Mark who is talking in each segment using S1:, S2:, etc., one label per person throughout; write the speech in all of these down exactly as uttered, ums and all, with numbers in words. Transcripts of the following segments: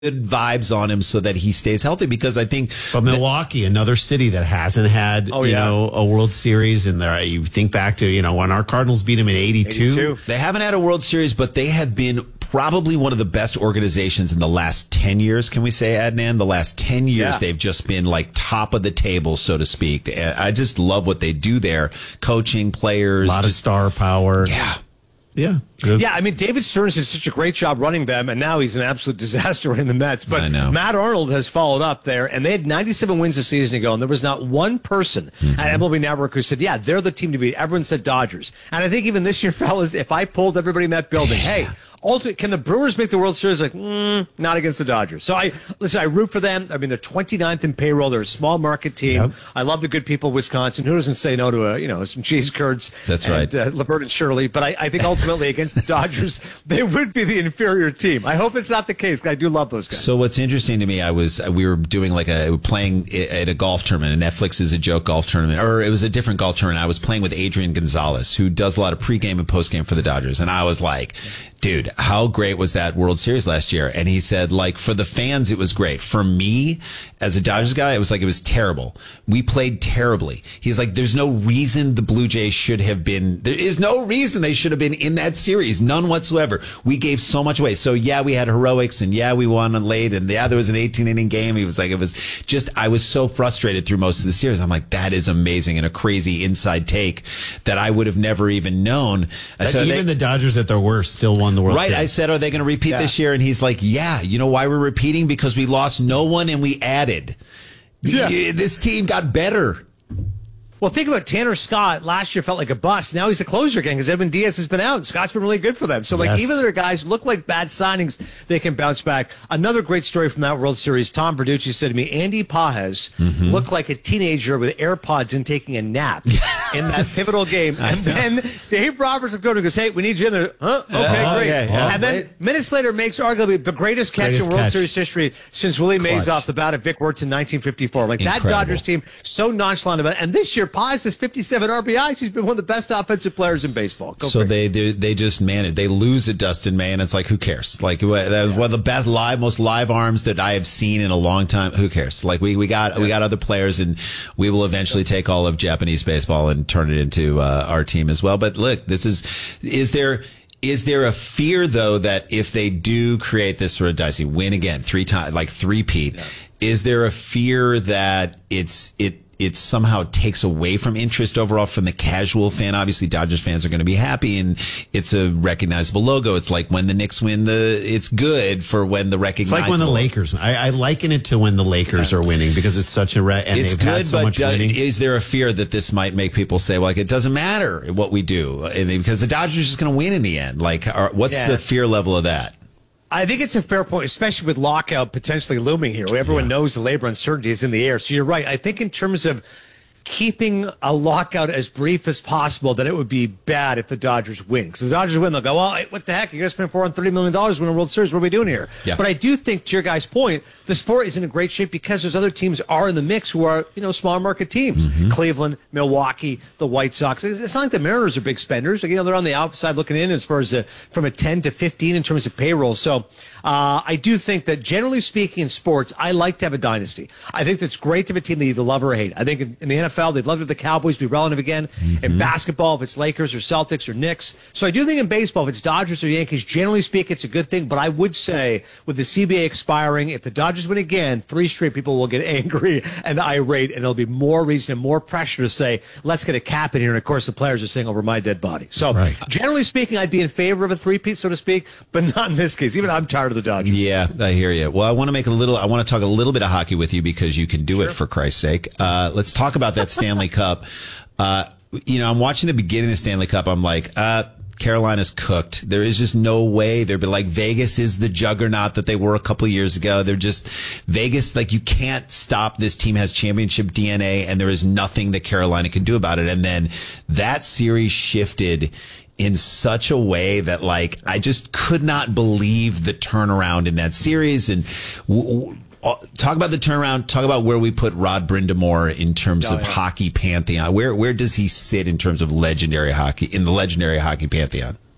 S1: good vibes on him so that he stays healthy, because I think
S2: but Milwaukee, another city that hasn't had
S3: oh,
S2: you
S3: yeah.
S2: know a World Series in there. You think back to you know when our Cardinals beat him in eighty-two.
S1: They haven't had a World Series, but they have been probably one of the best organizations in the last ten years. Can we say, Adnan? The last ten years,
S3: yeah.
S1: they've just been like top of the table, so to speak. I just love what they do there. Coaching, players.
S2: A lot
S1: just,
S2: of star power.
S1: Yeah.
S2: Yeah.
S3: Yeah, I mean, David Stearns did such a great job running them, and now he's an absolute disaster in the Mets. But
S1: I know.
S3: Matt Arnold has followed up there, and they had ninety-seven wins a season ago, and there was not one person mm-hmm. at M L B Network who said, yeah, they're the team to beat. Everyone said Dodgers. And I think even this year, fellas, if I polled everybody in that building, hey, ultimately, can the Brewers make the World Series? Like, mm, not against the Dodgers. So I listen. I root for them. I mean, they're twenty-ninth in payroll. They're a small market team. Yep. I love the good people of Wisconsin. Who doesn't say no to a you know some cheese curds?
S1: That's
S3: and,
S1: right.
S3: Uh, Laverne and Shirley. But I, I think ultimately against the Dodgers, they would be the inferior team. I hope it's not the case. I do love those guys.
S1: So what's interesting to me, I was we were doing like a playing at a golf tournament. And Netflix is a joke golf tournament, or it was a different golf tournament. I was playing with Adrian Gonzalez, who does a lot of pregame and postgame for the Dodgers, and I was like, dude, how great was that World Series last year? And he said, like, for the fans, it was great. For me, as a Dodgers guy, it was like, it was terrible. We played terribly. He's like, there's no reason the Blue Jays should have been, there is no reason they should have been in that series. None whatsoever. We gave so much away. So yeah, we had heroics, and yeah, we won late, and yeah, there was an eighteen inning game. He was like, it was just, I was so frustrated through most of the series. I'm like, that is amazing, and a crazy inside take that I would have never even known.
S2: So even they, the Dodgers at their worst still won the World
S1: right,
S2: Series.
S1: I said, are they going to repeat
S3: yeah.
S1: this year? And he's like, yeah. You know why we're repeating? Because we lost no one and we added.
S3: Yeah.
S1: This team got better.
S3: Well, think about Tanner Scott. Last year felt like a bust. Now he's the closer again because Edwin Diaz has been out, and Scott's been really good for them. So, like,
S2: yes.
S3: even though their guys look like bad signings, they can bounce back. Another great story from that World Series. Tom Verducci said to me, Andy Pages mm-hmm. looked like a teenager with AirPods and taking a nap in that pivotal game. And then Dave Roberts looked over and goes, hey, we need you in there. Huh? Okay,
S1: uh,
S3: great.
S1: Okay, yeah.
S3: And then
S1: Wait.
S3: minutes later makes arguably the greatest catch
S2: Greatest
S3: in World
S2: catch.
S3: Series history since Willie Mays
S1: Clutch.
S3: off the bat of Vic Wertz in nineteen fifty-four. Like,
S1: Incredible.
S3: that Dodgers team, so nonchalant about it. And this year, Pages has fifty-seven R B Is. He's been one of the best offensive players in baseball. Go
S1: so they, they they just manage. They lose at Dustin May, and it's like, who cares? Like, that was one of the best live, most live arms that I have seen in a long time. Who cares? Like, we, we got yeah. we got other players, and we will eventually take all of Japanese baseball and turn it into uh, our team as well. But look, this is is there. Is there a fear, though, that if they do create this sort of dicey win again, three times, like three-peat, yeah. is there a fear that it's it it somehow takes away from interest overall from the casual fan? Obviously, Dodgers fans are going to be happy, and it's a recognizable logo. It's like when the Knicks win, the it's good for when the recognizable.
S2: It's like when the Lakers. I, I liken it to when the Lakers are winning because it's such a re- and
S1: it's
S2: they've
S1: good,
S2: had so
S1: but
S2: much
S1: do,
S2: winning.
S1: Is there a fear that this might make people say, well, like, it doesn't matter what we do because the Dodgers are just going to win in the end? Like, are, what's
S3: yeah.
S1: the fear level of that?
S3: I think it's a fair point, especially with lockout potentially looming here. Everyone yeah. knows the labor uncertainty is in the air. So you're right. I think in terms of keeping a lockout as brief as possible, that it would be bad if the Dodgers win. Because if the Dodgers win, they'll go, well, what the heck? You guys spent four hundred thirty million dollars to win a World Series. What are we doing here?
S1: Yeah.
S3: But I do think, to your guy's point, the sport is in a great shape because those other teams are in the mix who are, you know, small market teams. Mm-hmm. Cleveland, Milwaukee, the White Sox. It's not like the Mariners are big spenders. Like, you know, they're on the outside looking in as far as the, from a ten to fifteen in terms of payroll. So uh, I do think that, generally speaking, in sports, I like to have a dynasty. I think that's great to have a team that you either love or hate. I think in, in the N F L, they'd love to have the Cowboys be relevant again. Mm-hmm. In basketball, if it's Lakers or Celtics or Knicks. So I do think in baseball, if it's Dodgers or Yankees, generally speaking, it's a good thing. But I would say with the C B A expiring, if the Dodgers win again, three straight people will get angry and irate, and there'll be more reason and more pressure to say, let's get a cap in here. And of course, the players are saying over my dead body. So right. generally speaking, I'd be in favor of a three-peat, so to speak, but not in this case. Even I'm tired of the Dodgers.
S1: Yeah, I hear you. Well, I want to make a little, I want to talk a little bit of hockey with you because you can do sure. it, for Christ's sake. Uh, let's talk about that Stanley Cup. Uh, you know, I'm watching the beginning of the Stanley Cup. I'm like, uh, Carolina's cooked. There is just no way. They're like, Vegas is the juggernaut that they were a couple years ago. They're just Vegas. Like, you can't stop. This team has championship D N A, and there is nothing that Carolina can do about it. And then that series shifted in such a way that, like, I just could not believe the turnaround in that series. And w- w- talk about the turnaround. Talk about where we put Rod Brind'Amour in terms
S3: oh,
S1: of
S3: yeah.
S1: hockey pantheon. Where where does he sit in terms of legendary hockey in the legendary hockey pantheon?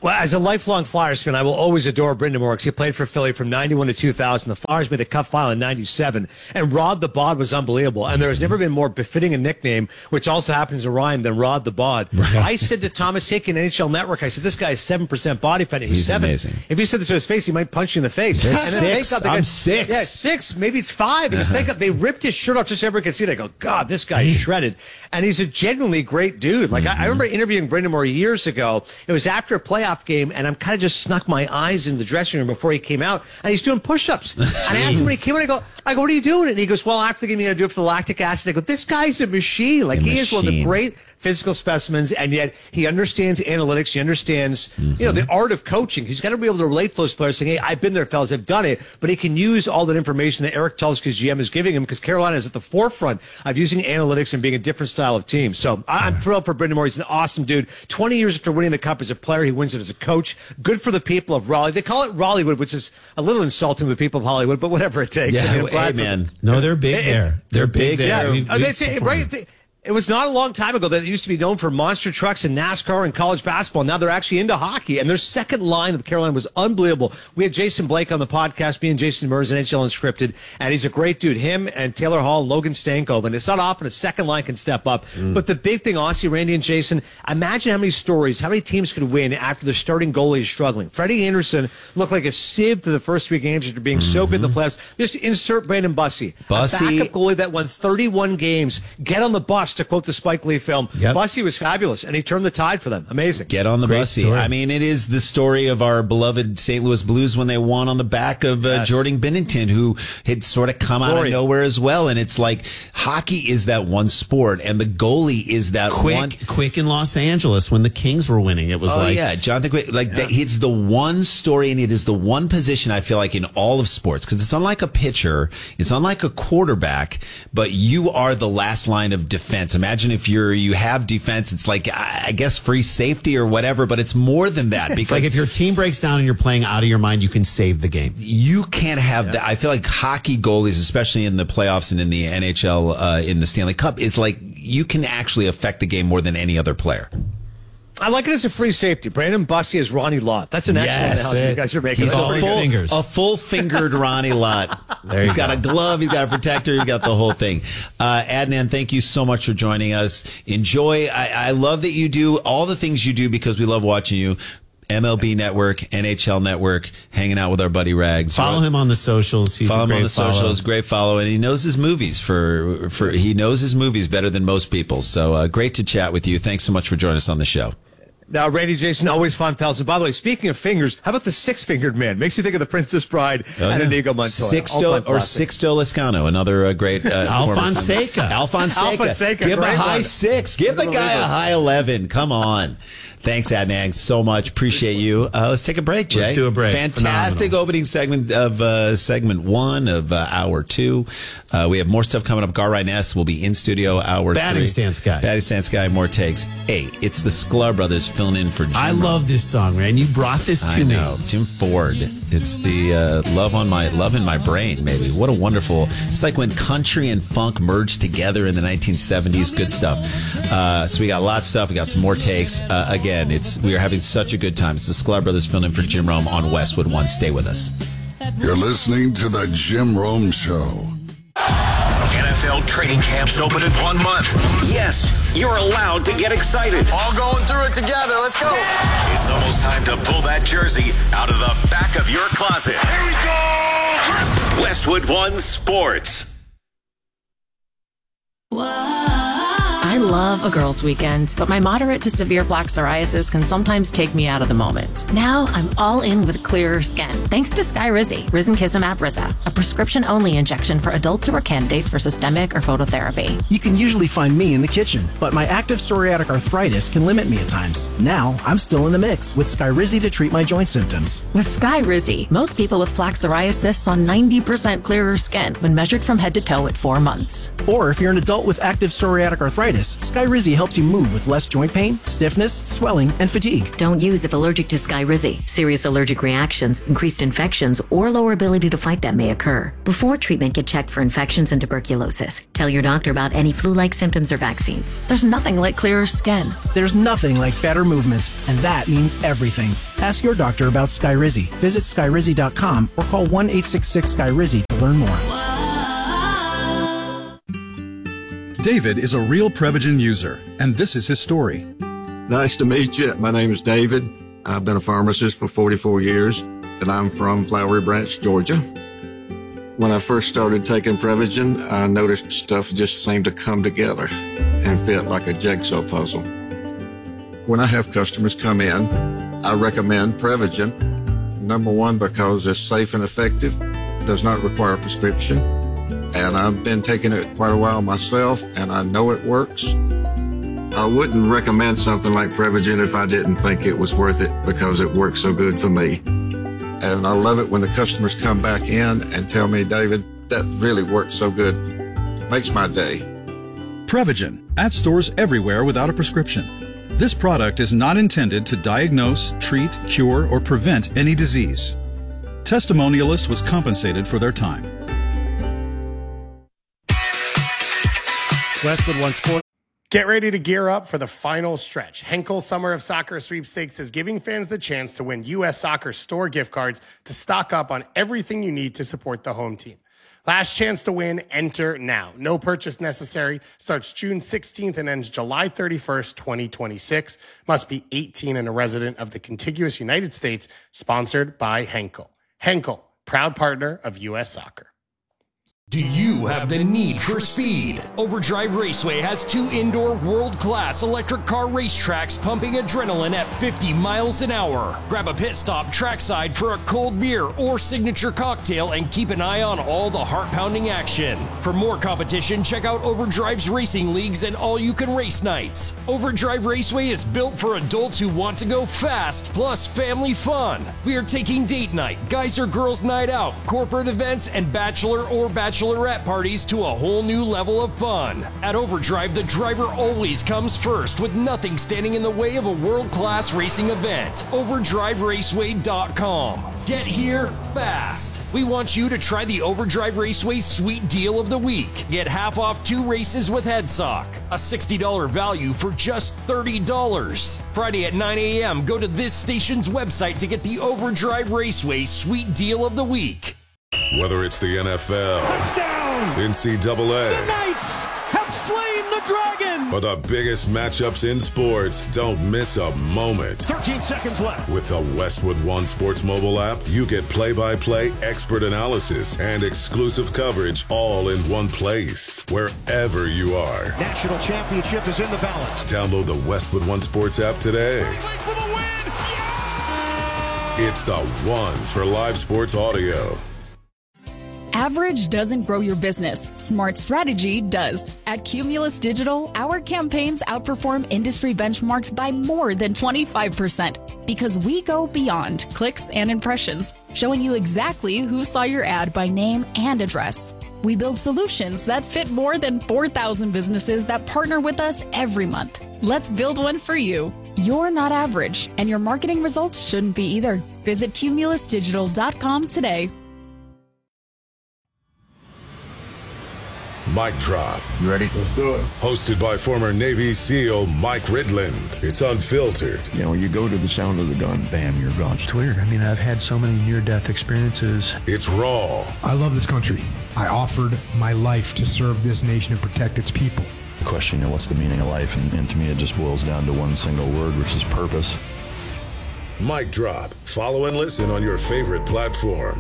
S3: Well, as a lifelong Flyers fan, I will always adore Brind'Amour because he played for Philly from ninety-one to two thousand. The Flyers made the Cup final in ninety-seven, and Rod the Bod was unbelievable. And there has never been more befitting a nickname, which also happens to rhyme, than Rod the Bod. Right. I said to Thomas Hickey, N H L Network, I said, this guy is seven percent body fat. He's,
S1: He's
S3: seven.
S1: Amazing.
S3: If you said that to his face, he might punch you in the face.
S1: And
S3: then
S1: six. I'm
S3: got,
S1: six.
S3: Yeah, six. Maybe it's five. It was uh-huh. They ripped his shirt off just so everyone could see it. I go, God, this guy's shredded. And he's a genuinely great dude. Like, mm-hmm. I, I remember interviewing Brind'Amour years ago. It was after a playoff game, and I'm kind of just snuck my eyes into the dressing room before he came out, and he's doing push-ups. And I asked him when he came in, I go, I go, what are you doing? And he goes, well, after the game, you got to do it for the lactic acid. I go, this guy's a machine. Like, a he machine. is one of the great physical specimens, and yet he understands analytics. He understands, mm-hmm. you know, the art of coaching. He's got to be able to relate to those players, saying, hey, I've been there, fellas, I've done it. But he can use all that information that Eric Tulska's G M is giving him, because Carolina is at the forefront of using analytics and being a different style of team. So I'm thrilled for Brind'Amour. He's an awesome dude. twenty years after winning the Cup as a player, he wins it as a coach. Good for the people of Raleigh. They call it Raleighwood, which is a little insulting to the people of Hollywood, but whatever it takes.
S1: Yeah,
S3: I mean,
S1: hey, man.
S2: No, they're big it, there. They're, they're big, big there.
S3: Yeah.
S2: We've,
S3: uh,
S2: we've
S3: they say, right, they, it was not a long time ago that it used to be known for monster trucks and NASCAR and college basketball. Now they're actually into hockey, and their second line of Carolina was unbelievable. We had Jason Blake on the podcast, me and Jason Mers, N H L Unscripted, and he's a great dude. Him and Taylor Hall, Logan Stankoven. It's not often a second line can step up. Mm. But the big thing, Aussie, Randy, and Jason, imagine how many stories, how many teams could win after the starting goalie is struggling. Freddie Anderson looked like a sieve for the first three games after being mm-hmm. so good in the playoffs. Just insert Brandon Bussey,
S1: Bussey.
S3: a backup goalie that won thirty-one games. Get on the bus, to quote the Spike Lee film. Yep. Bussey was fabulous, and he turned the tide for them. Amazing.
S1: Get on the
S3: Great
S1: Bussey.
S3: story.
S1: I mean, it is the story of our beloved Saint Louis Blues when they won on the back of uh,
S3: yes.
S1: Jordan Binnington, who had sort of come
S3: Glory.
S1: out of nowhere as well. And it's like hockey is that one sport, and the goalie is that
S2: quick,
S1: one.
S2: Quick in Los Angeles when the Kings were winning. It was
S1: oh,
S2: like,
S1: yeah, Jonathan Quick. Like,
S2: yeah.
S1: the, it's the one story, and it is the one position I feel like in all of sports, because it's unlike a pitcher, it's unlike a quarterback, but you are the last line of defense. Imagine if you're you have defense, it's like, I guess, free safety or whatever, but it's more than that. Because
S2: it's like if your team breaks down and you're playing out of your mind, you can save the game.
S1: You can't have yeah. that. I feel like hockey goalies, especially in the playoffs and in the N H L, uh, in the Stanley Cup, is like you can actually affect the game more than any other player.
S3: I like it as a free safety. Brandon Bussey is Ronnie Lott. That's an excellent
S1: yes,
S3: analogy you guys are making.
S1: He's a
S3: full,
S1: full,
S2: fingers.
S1: a full-fingered Ronnie Lott. There he's got go. a glove. He's got a protector. He's got the whole thing. Uh, Adnan, thank you so much for joining us. Enjoy. I, I love that you do all the things you do because we love watching you. M L B Network, N H L Network, hanging out with our buddy Rags.
S2: Follow him on the socials. He's
S1: follow
S2: a great
S1: him on the
S2: follow.
S1: socials. Great follow, and he knows his movies for for he knows his movies better than most people. So uh, great to chat with you. Thanks so much for joining us on the show.
S3: Now, Randy, Jason, always fun pals. And by the way, speaking of fingers, how about the six-fingered man? Makes you think of the Princess Bride
S1: oh,
S3: and
S1: yeah.
S3: Inigo Montoya.
S1: Sixto or Sixto Lescano, another uh, great uh,
S2: Alfonseca.
S1: Alfonseca.
S3: Alfonseca.
S1: Give him a high
S3: one.
S1: six. Give the guy a high eleven. Come on. Thanks, Adnan, so much. Appreciate you. Uh, let's take a break, Jay.
S2: Let's do a break.
S1: Fantastic Phenomenal. opening segment of uh, segment one of uh, hour two. Uh, we have more stuff coming up. Gar Ryness will be in studio hour
S2: Batting
S1: three.
S2: stance guy.
S1: Batting stance guy. More takes. Hey, it's the Sklar Brothers filling in for Jim.
S2: I love this song, man. You brought this to
S1: I
S2: me.
S1: know. Jim Ford. It's the uh, love on my love in my brain, maybe. What a wonderful. It's like when country and funk merged together in the nineteen seventies. Good stuff. Uh, so we got a lot of stuff. We got some more takes. Uh, again, it's we are having such a good time. It's the Sklar Brothers filling in for Jim Rome on Westwood One. Stay with us.
S4: You're listening to the Jim Rome Show.
S5: N F L training camps open in one month. Yes, you're allowed to get excited.
S6: All going through it together. Let's go.
S5: It's almost time to pull that jersey out of the back of your closet.
S6: Here we go.
S5: Westwood One Sports.
S7: I love a girls' weekend, but my moderate to severe plaque psoriasis can sometimes take me out of the moment. Now I'm all in with clearer skin, thanks to Skyrizi, Risankizumab Riza, a prescription-only injection for adults who are candidates for systemic or phototherapy.
S8: You can usually find me in the kitchen, but my active psoriatic arthritis can limit me at times. Now I'm still in the mix with Skyrizi to treat my joint symptoms.
S7: With Skyrizi, most people with plaque psoriasis saw ninety percent clearer skin when measured from head to toe at four months.
S8: Or if you're an adult with active psoriatic arthritis, arthritis, Skyrizi helps you move with less joint pain, stiffness, swelling, and fatigue.
S9: Don't use if allergic to Skyrizi. Serious allergic reactions, increased infections, or lower ability to fight them may occur. Before treatment, get checked for infections and tuberculosis. Tell your doctor about any flu-like symptoms or vaccines.
S7: There's nothing like clearer skin.
S8: There's nothing like better movement, and that means everything. Ask your doctor about Skyrizi. Visit Skyrizi dot com or call one eight six six Skyrizi to learn more.
S10: David is a real Prevagen user, and this is his story.
S11: Nice to meet you. My name is David. I've been a pharmacist for forty-four years, and I'm from Flowery Branch, Georgia. When I first started taking Prevagen, I noticed stuff just seemed to come together and fit like a jigsaw puzzle. When I have customers come in, I recommend Prevagen. Number one, because it's safe and effective, does not require a prescription, and I've been taking it quite a while myself, and I know it works. I wouldn't recommend something like Prevagen if I didn't think it was worth it because it works so good for me. And I love it when the customers come back in and tell me, David, that really worked so good. Makes my day.
S10: Prevagen, at stores everywhere without a prescription. This product is not intended to diagnose, treat, cure, or prevent any disease. Testimonialist was compensated for their time.
S3: Westwood One Sport.
S12: Get ready to gear up for the final stretch. Henkel Summer of Soccer Sweepstakes is giving fans the chance to win U S Soccer store gift cards to stock up on everything you need to support the home team. Last chance to win, enter now. No purchase necessary. Starts June sixteenth and ends July thirty-first, twenty twenty-six. Must be eighteen and a resident of the contiguous United States. Sponsored by Henkel. Henkel, proud partner of U S Soccer.
S13: Do you have the need for speed? Overdrive Raceway has two indoor world-class electric car racetracks pumping adrenaline at fifty miles an hour. Grab a pit stop trackside for a cold beer or signature cocktail and keep an eye on all the heart-pounding action. For more competition, check out Overdrive's racing leagues and all-you-can-race nights. Overdrive Raceway is built for adults who want to go fast, plus family fun. We are taking date night, guys or girls night out, corporate events, and bachelor or bachelor bachelorette parties to a whole new level of fun. At Overdrive, the driver always comes first, with nothing standing in the way of a world-class racing event. overdrive raceway dot com. Get here fast. We want you to try the Overdrive Raceway Sweet Deal of the Week. Get half off two races with HeadSock. A sixty dollars value for just thirty dollars. Friday at nine a.m., go to this station's website to get the Overdrive Raceway Sweet Deal of the Week.
S14: Whether it's the N F L,
S15: touchdown,
S14: N C double A,
S15: the Knights have slain the dragon,
S14: or the biggest matchups in sports, don't miss a moment.
S15: thirteen seconds left.
S14: With the Westwood One Sports mobile app, you get play-by-play expert analysis and exclusive coverage all in one place, wherever you are.
S15: National championship is in the balance.
S14: Download the Westwood One Sports app today.
S15: For the win. Yeah!
S14: It's the one for live sports audio.
S16: Average doesn't grow your business. Smart strategy does. At Cumulus Digital, our campaigns outperform industry benchmarks by more than twenty-five percent because we go beyond clicks and impressions, showing you exactly who saw your ad by name and address. We build solutions that fit more than four thousand businesses that partner with us every month. Let's build one for you. You're not average, and your marketing results shouldn't be either. Visit cumulus digital dot com today.
S14: Mic Drop.
S17: You ready? Let's do it.
S14: Hosted by former Navy SEAL Mike Ridland. It's unfiltered.
S17: You know, you go to the sound of the gun, bam, you're gone.
S18: It's weird. I mean, I've had so many near-death experiences.
S14: It's raw.
S18: I love this country. I offered my life to serve this nation and protect its people.
S17: The question, you know, what's the meaning of life? And, and to me, it just boils down to one single word, which is purpose.
S14: Mic Drop. Follow and listen on your favorite platform.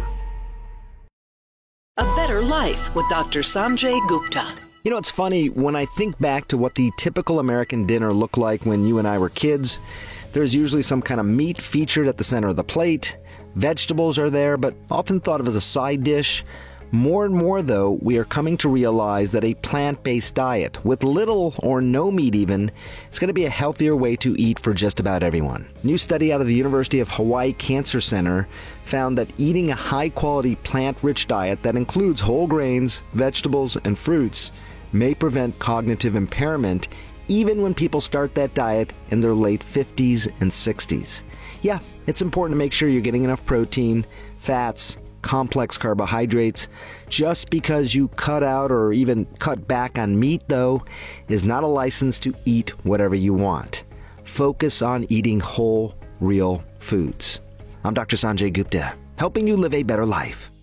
S19: A Better Life with Doctor Sanjay Gupta.
S20: You know, it's funny, when I think back to what the typical American dinner looked like when you and I were kids, there's usually some kind of meat featured at the center of the plate. Vegetables are there, but often thought of as a side dish. More and more, though, we are coming to realize that a plant-based diet, with little or no meat even, is going to be a healthier way to eat for just about everyone. A new study out of the University of Hawaii Cancer Center found that eating a high-quality plant-rich diet that includes whole grains, vegetables, and fruits may prevent cognitive impairment even when people start that diet in their late fifties and sixties. Yeah, it's important to make sure you're getting enough protein, fats, complex carbohydrates. Just because you cut out or even cut back on meat, though, is not a license to eat whatever you want. Focus on eating whole, real foods. I'm Doctor Sanjay Gupta, helping you live a better life.